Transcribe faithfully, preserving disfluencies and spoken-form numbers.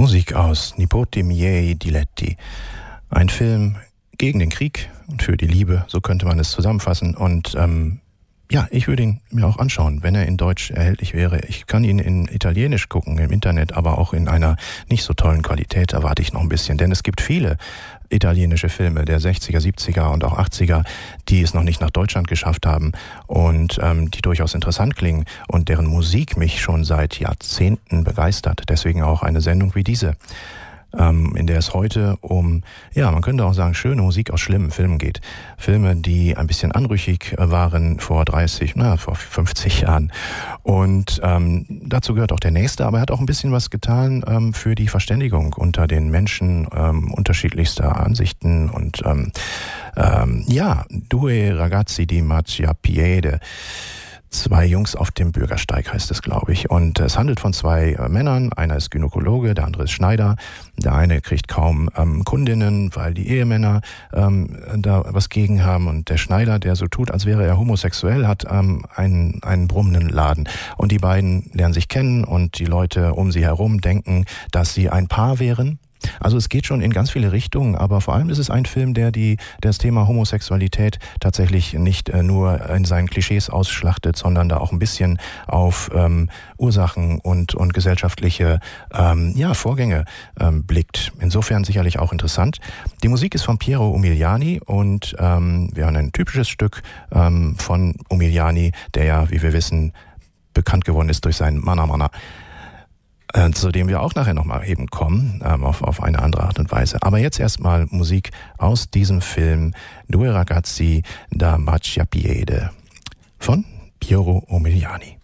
Musik aus Nipoti miei diletti. Ein Film gegen den Krieg und für die Liebe, so könnte man es zusammenfassen. Und ähm, ja, ich würde ihn mir auch anschauen, wenn er in Deutsch erhältlich wäre. Ich kann ihn in Italienisch gucken im Internet, aber auch in einer nicht so tollen Qualität. Da warte ich noch ein bisschen, denn es gibt viele italienische Filme der sechziger, siebziger und auch achtziger, die es noch nicht nach Deutschland geschafft haben und ähm, die durchaus interessant klingen und deren Musik mich schon seit Jahrzehnten begeistert. Deswegen auch eine Sendung wie diese, ähm, in der es heute um, ja, man könnte auch sagen, schöne Musik aus schlimmen Filmen geht. Filme, die ein bisschen anrüchig waren vor dreißig, na, vor fünfzig Jahren. Und ähm, dazu gehört auch der nächste, aber er hat auch ein bisschen was getan ähm, für die Verständigung unter den Menschen ähm, unterschiedlichster Ansichten und ähm, ähm, ja, Due ragazzi di Marciapiede. Zwei Jungs auf dem Bürgersteig heißt es, glaube ich. Und es handelt von zwei äh, Männern. Einer ist Gynäkologe, der andere ist Schneider. Der eine kriegt kaum ähm, Kundinnen, weil die Ehemänner ähm, da was gegen haben. Und der Schneider, der so tut, als wäre er homosexuell, hat ähm, einen, einen brummenden Laden. Und die beiden lernen sich kennen und die Leute um sie herum denken, dass sie ein Paar wären. Also es geht schon in ganz viele Richtungen, aber vor allem ist es ein Film, der die der das Thema Homosexualität tatsächlich nicht äh, nur in seinen Klischees ausschlachtet, sondern da auch ein bisschen auf ähm, Ursachen und und gesellschaftliche ähm, ja Vorgänge ähm, blickt. Insofern sicherlich auch interessant. Die Musik ist von Piero Umiliani und ähm, wir haben ein typisches Stück ähm, von Umiliani, der ja, wie wir wissen, bekannt geworden ist durch seinen Manna Manna, zu dem wir auch nachher nochmal eben kommen, ähm, auf, auf eine andere Art und Weise. Aber jetzt erstmal Musik aus diesem Film Due ragazzi da Marciapiede von Piero Umiliani.